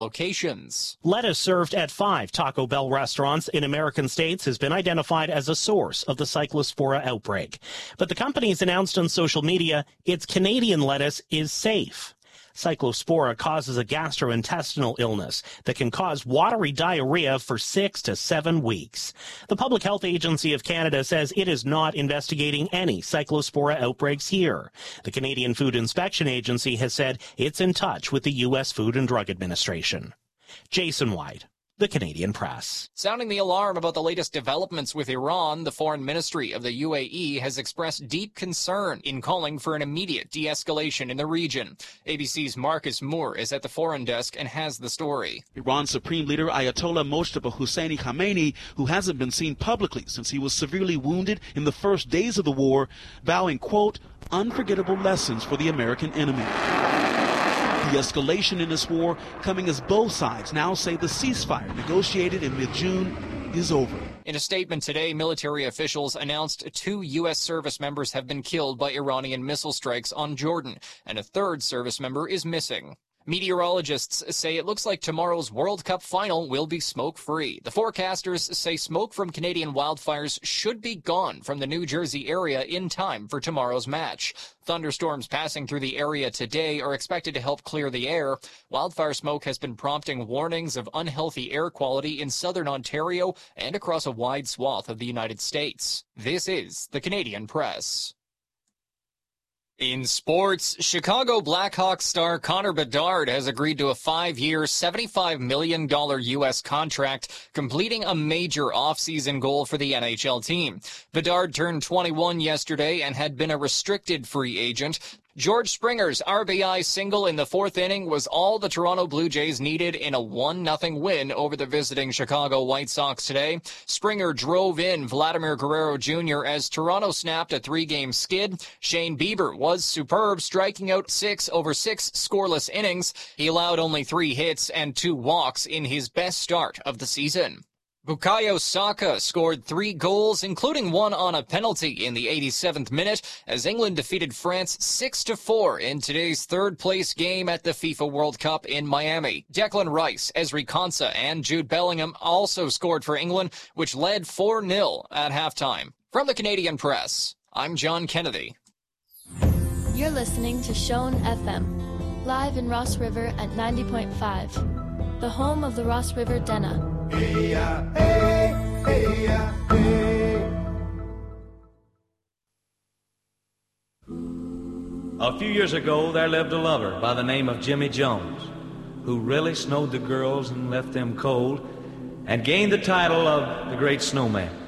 locations. Lettuce served at 5 Taco Bell restaurants in American states has been identified as a source of the Cyclospora outbreak. But the company's announced on social media its Canadian lettuce is safe. Cyclospora causes a gastrointestinal illness that can cause watery diarrhea for 6 to 7 weeks. The Public Health Agency of Canada says it is not investigating any Cyclospora outbreaks here. The Canadian Food Inspection Agency has said it's in touch with the U.S. Food and Drug Administration. Jason White, The Canadian Press. Sounding the alarm about the latest developments with Iran, the Foreign Ministry of the UAE has expressed deep concern in calling for an immediate de-escalation in the region. ABC's Marcus Moore is at the foreign desk and has the story. Iran's Supreme Leader Ayatollah Mojtaba Hosseini Khamenei, who hasn't been seen publicly since he was severely wounded in the first days of the war, vowing, quote, unforgettable lessons for the American enemy. The escalation in this war coming as both sides now say the ceasefire negotiated in mid-June is over. In a statement today, military officials announced 2 U.S. service members have been killed by Iranian missile strikes on Jordan, and a 3rd service member is missing. Meteorologists say it looks like tomorrow's World Cup final will be smoke-free. The forecasters say smoke from Canadian wildfires should be gone from the New Jersey area in time for tomorrow's match. Thunderstorms passing through the area today are expected to help clear the air. Wildfire smoke has been prompting warnings of unhealthy air quality in southern Ontario and across a wide swath of the United States. This is the Canadian Press. In sports, Chicago Blackhawks star Connor Bedard has agreed to a 5-year, $75 million U.S. contract, completing a major offseason goal for the NHL team. Bedard turned 21 yesterday and had been a restricted free agent. George Springer's RBI single in the 4th inning was all the Toronto Blue Jays needed in a 1-0 win over the visiting Chicago White Sox today. Springer drove in Vladimir Guerrero Jr. as Toronto snapped a 3-game skid. Shane Bieber was superb, striking out 6 over 6 scoreless innings. He allowed only 3 hits and 2 walks in his best start of the season. Bukayo Saka scored 3 goals, including 1 on a penalty in the 87th minute, as England defeated France 6-4 in today's 3rd-place game at the FIFA World Cup in Miami. Declan Rice, Ezri Konsa, and Jude Bellingham also scored for England, which led 4-0 at halftime. From the Canadian Press, I'm John Kennedy. You're listening to Shone FM, live in Ross River at 90.5, the home of the Ross River Denna. A few years ago, there lived a lover by the name of Jimmy Jones, who really snowed the girls and left them cold, and gained the title of the Great Snowman.